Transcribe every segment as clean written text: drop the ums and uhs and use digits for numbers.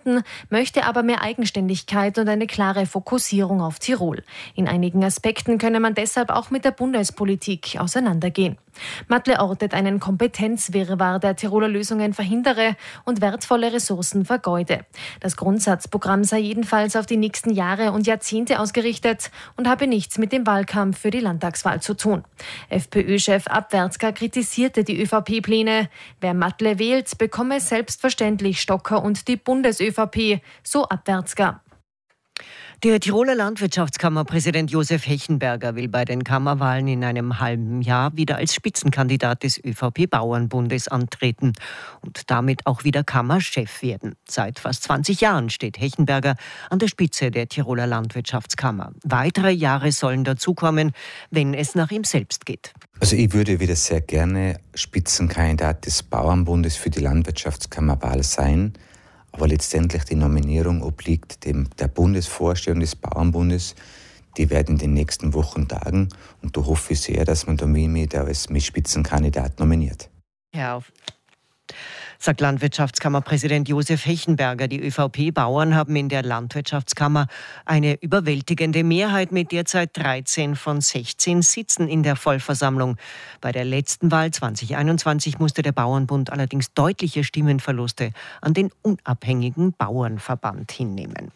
verbinden, möchte aber mehr Eigenständigkeit und eine klare Fokussierung auf Tirol. In einigen Aspekten könne man deshalb auch mit der Bundespolitik auseinandergehen. Matle ortet einen Kompetenzwirrwarr, der Tiroler Lösungen verhindere und wertvolle Ressourcen vergeude. Das Grundsatzprogramm sei jedenfalls auf die nächsten Jahre und Jahrzehnte ausgerichtet und habe nichts mit dem Wahlkampf für die Landtagswahl zu tun. FPÖ-Chef Abwärtsger kritisierte die ÖVP-Pläne. Wer Matle wählt, bekomme selbstverständlich Stocker und die Bundes-ÖVP, so Abwärtsger. Der Tiroler Landwirtschaftskammerpräsident Josef Hechenberger will bei den Kammerwahlen in einem halben Jahr wieder als Spitzenkandidat des ÖVP-Bauernbundes antreten und damit auch wieder Kammerchef werden. Seit fast 20 Jahren steht Hechenberger an der Spitze der Tiroler Landwirtschaftskammer. Weitere Jahre sollen dazukommen, wenn es nach ihm selbst geht. Also ich würde wieder sehr gerne Spitzenkandidat des Bauernbundes für die Landwirtschaftskammerwahl sein. Aber letztendlich die Nominierung obliegt der Bundesvorstellung des Bauernbundes. Die werden in den nächsten Wochen tagen. Und da hoffe ich sehr, dass man mich da als Spitzenkandidat nominiert. Ja, sagt Landwirtschaftskammerpräsident Josef Hechenberger. Die ÖVP-Bauern haben in der Landwirtschaftskammer eine überwältigende Mehrheit mit derzeit 13 von 16 Sitzen in der Vollversammlung. Bei der letzten Wahl 2021 musste der Bauernbund allerdings deutliche Stimmenverluste an den unabhängigen Bauernverband hinnehmen.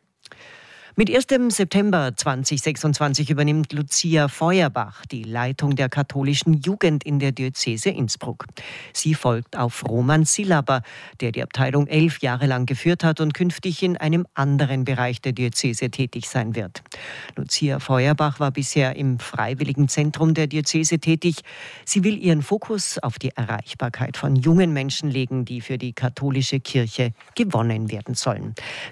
Mit 1. September 2026 übernimmt Lucia Feuerbach die Leitung der katholischen Jugend in der Diözese Innsbruck. Sie folgt auf Roman Silaber, der die Abteilung 11 Jahre lang geführt hat und künftig in einem anderen Bereich der Diözese tätig sein wird. Lucia Feuerbach war bisher im Freiwilligen Zentrum der Diözese tätig. Sie will ihren Fokus auf die Erreichbarkeit von jungen Menschen legen, die für die katholische Kirche gewonnen werden sollen.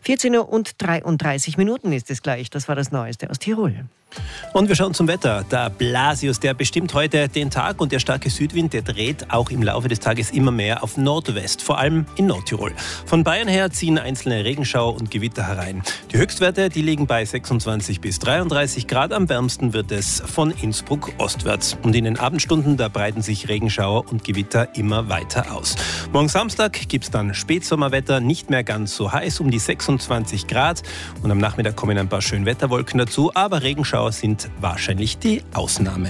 14:33 ist es gleich. Das war das Neueste aus Tirol. Und wir schauen zum Wetter. Der Blasius, der bestimmt heute den Tag und der starke Südwind, der dreht auch im Laufe des Tages immer mehr auf Nordwest, vor allem in Nordtirol. Von Bayern her ziehen einzelne Regenschauer und Gewitter herein. Die Höchstwerte, die liegen bei 26 bis 33 Grad. Am wärmsten wird es von Innsbruck ostwärts. Und in den Abendstunden, da breiten sich Regenschauer und Gewitter immer weiter aus. Morgen Samstag gibt es dann Spätsommerwetter, nicht mehr ganz so heiß, um die 26 Grad. Und am Nachmittag kommen ein paar Schönwetterwolken dazu, aber Regenschauer sind wahrscheinlich die Ausnahme.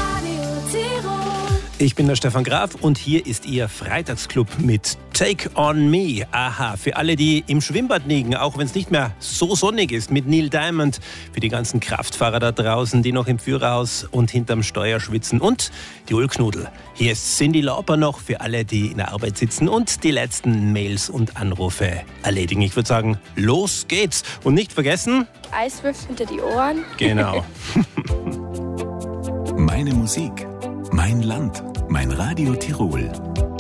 Ich bin der Stefan Graf und hier ist Ihr Freitagsclub mit Take on Me. Aha, für alle, die im Schwimmbad liegen, auch wenn es nicht mehr so sonnig ist, mit Neil Diamond. Für die ganzen Kraftfahrer da draußen, die noch im Führerhaus und hinterm Steuer schwitzen. Und die Ulknudel. Hier ist Cyndi Lauper noch für alle, die in der Arbeit sitzen und die letzten Mails und Anrufe erledigen. Ich würde sagen, los geht's. Und nicht vergessen... Eiswürfel hinter die Ohren. Genau. Meine Musik, mein Land, mein Radio Tirol.